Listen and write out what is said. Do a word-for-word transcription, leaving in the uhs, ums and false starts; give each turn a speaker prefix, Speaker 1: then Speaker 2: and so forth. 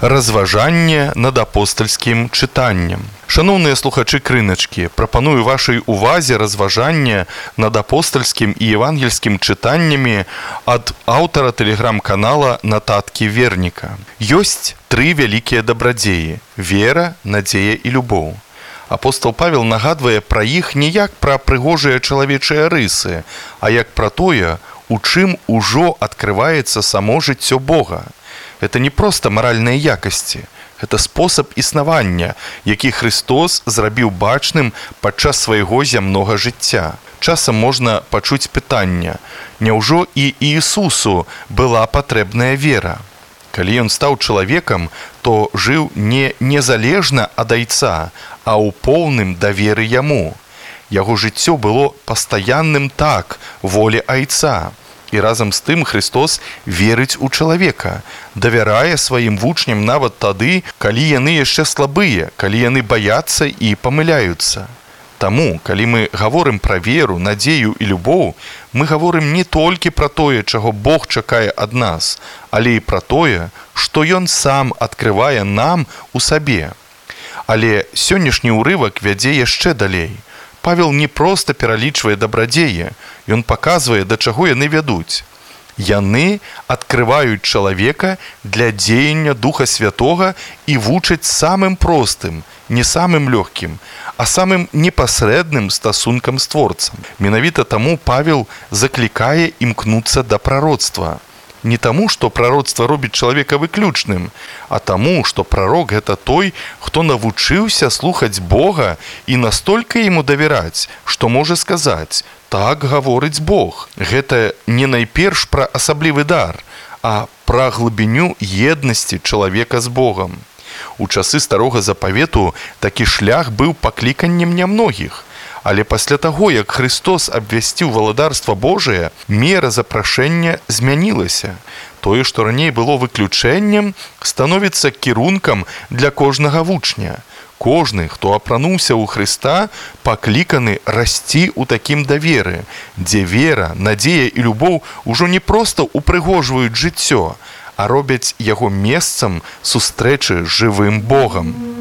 Speaker 1: Разважанне над апостальскім чытаннем. Шаноўныя слухачы крыначкі, прапаную вашай увазе разважанне над апостальскім і евангельскім чытаннямі ад аўтара тэлеграм-канала Нататкі Верніка. Ёсць тры вялікія дабрадзеі – вера, надзея і любоў. Апостол Павел нагадвае пра іх не як пра прыгожыя чалавечыя рысы, а як пра тое, у чым ужо адкрываецца само жыццё Бога. Это не проста маральныя якасці, это спосаб існавання, які Христос зрабіў бачным падчас свайго зямнога жыцця. Часам можна пачуць пытанне: няўжо і Іісусу была патрэбная вера? Калі ён стаў чалавекам, то жыў не незалежна ад Айца, а ў поўным даверы яму. Яго жыццё было пастаянным так волі Айца. І разам з тым Христос верыць у чалавека, давярае сваім вучням нават тады, калі яны яшчэ слабыя, калі яны баяцца і памыляюцца. Таму, калі мы гаворым пра веру, надзею і любоў, мы гаворым не толькі пра тое, чаго Бог чакае ад нас, але і пра тое, што Ён сам адкрывае нам у сабе. Але сённяшні ўрывак вядзе яшчэ далей. Павел не проста пералічвае дабрадзеі, ён паказвае, да чаго яны вядуць. Яны адкрываюць чалавека для дзеяння Духа Святога і вучаць самым простым, не самым лёгкім, а самым непасрэдным стасункам з Творцам. Менавіта таму Павел заклікае імкнуцца да прароцтва. Не таму, што прароцтва робіць чалавека выключным, а таму, што прарок – гэта той, хто навучыўся слухаць Бога і настолькі яму давяраць, што можа сказаць: «Так гаворыць Бог». Гэта не найперш пра асаблівы дар, а пра глыбіню еднасці чалавека з Богам. У часы Старога Запавету такі шлях быў пакліканнем нямногіх. Але пасля таго, як Христос абвясціў валадарства Божае, мера запрашэння змянілася. Тое, што раней было выключэннем, становіцца кірункам для кожнага вучня. Кожны, хто апрануўся ў Хрыста, пакліканы расці ў такім даверы, дзе вера, надзея і любоў ужо не проста упрыгожваюць жыццё, а робяць яго месцам сустрэчы з жывым Богам.